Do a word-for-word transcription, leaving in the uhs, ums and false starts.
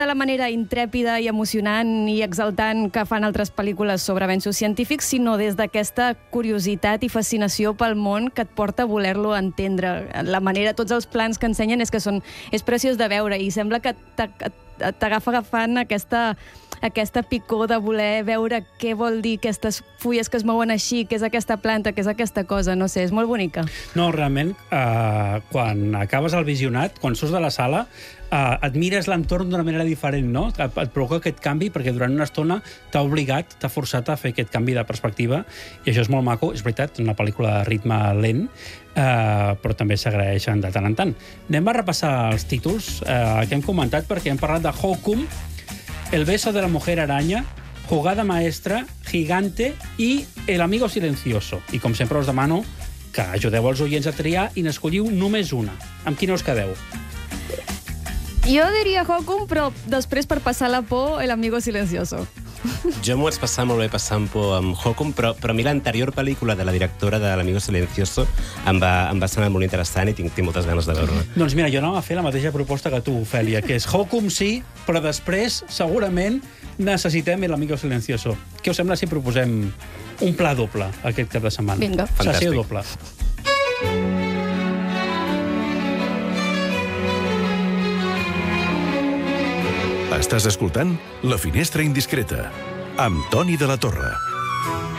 de la manera intrèpida i emocionant i exaltant que fan altres pel·lícules sobre avenços científics, sinó des d'aquesta curiositat i fascinació pel món que et porta a voler-lo entendre. La manera, tots els plans que ensenyen és que són, és preciós de veure i sembla que t'agafa agafant aquesta, aquesta picor de voler veure què vol dir aquestes fulles que es mouen així, què és aquesta planta, què és aquesta cosa, no sé, és molt bonica. No, realment, eh, quan acabes el visionat, quan surts de la sala, eh, et mires l'entorn d'una manera diferent, no? Et, et provoca aquest canvi perquè durant una estona t'ha obligat, t'ha forçat a fer aquest canvi de perspectiva i això és molt maco, és veritat, una pel·lícula de ritme lent, eh, però també s'agraeixen de tant en tant. Anem a repassar els títols eh, que hem comentat perquè hem parlat de Hawkum, El beso de la mujer araña, Jugada maestra, Gigante i El amigo silencioso. I com sempre us demano que ajudeu els oients a triar i n'escolliu només una. Amb quina us quedeu? Jo diria Hawkum, però després per passar la por, El amigo silencioso. Jo m'ho vaig passar molt bé passant por amb Hawkum, però, però a mi l'anterior pel·lícula de la directora de L'Amigo Silencioso em va, em va semblar molt interessant i tinc, tinc moltes ganes de veure-la. Doncs mira, jo anava a fer la mateixa proposta que tu, Ofèlia, que és Hawkum sí, però després, segurament, necessitem L'Amigo Silencioso. Què us sembla si proposem un pla doble aquest cap de setmana? Vinga. Sessió doble. Estàs escoltant La Finestra Indiscreta, amb Toni de la Torre.